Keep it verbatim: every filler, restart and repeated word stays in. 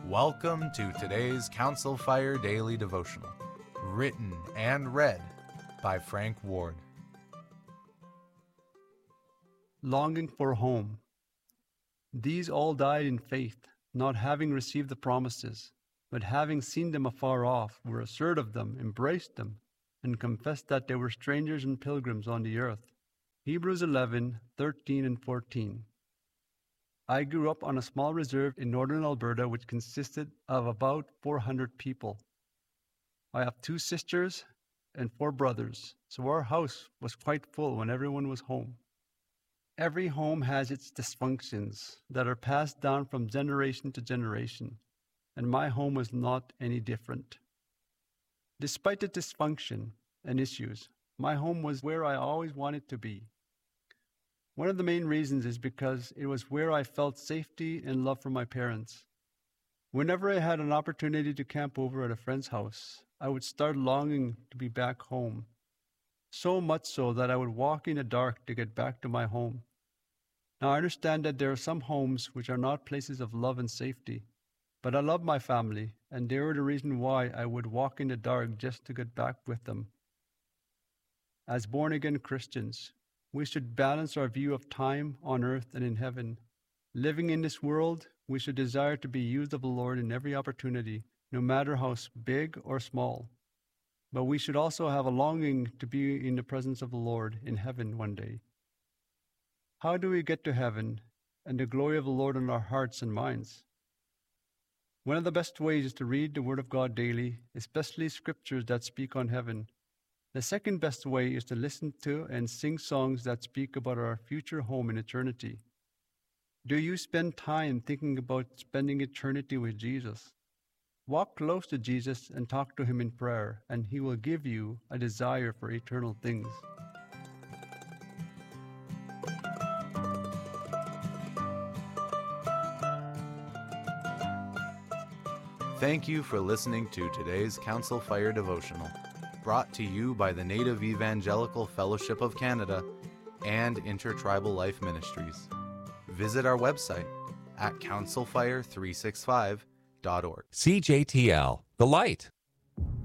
Welcome to today's Council Fire Daily Devotional, written and read by Frank Ward. Longing for home. These all died in faith, not having received the promises, but having seen them afar off, were assured of them, embraced them, and confessed that they were strangers and pilgrims on the earth. Hebrews eleven, thirteen and fourteen. I grew up on a small reserve in northern Alberta which consisted of about four hundred people. I have two sisters and four brothers, so our house was quite full when everyone was home. Every home has its dysfunctions that are passed down from generation to generation, and my home was not any different. Despite the dysfunction and issues, my home was where I always wanted to be. One of the main reasons is because it was where I felt safety and love from my parents. Whenever I had an opportunity to camp over at a friend's house, I would start longing to be back home. So much so that I would walk in the dark to get back to my home. Now I understand that there are some homes which are not places of love and safety, but I love my family, and they were the reason why I would walk in the dark just to get back with them. As born-again Christians, we should balance our view of time on earth and in heaven. Living in this world, we should desire to be used of the Lord in every opportunity, no matter how big or small. But we should also have a longing to be in the presence of the Lord in heaven one day. How do we get to heaven and the glory of the Lord in our hearts and minds? One of the best ways is to read the Word of God daily, especially scriptures that speak on heaven. The second best way is to listen to and sing songs that speak about our future home in eternity. Do you spend time thinking about spending eternity with Jesus? Walk close to Jesus and talk to Him in prayer, and He will give you a desire for eternal things. Thank you for listening to today's Council Fire Devotional, brought to you by the Native Evangelical Fellowship of Canada and Intertribal Life Ministries. Visit our website at council fire three sixty-five dot org. C J T L, The Light.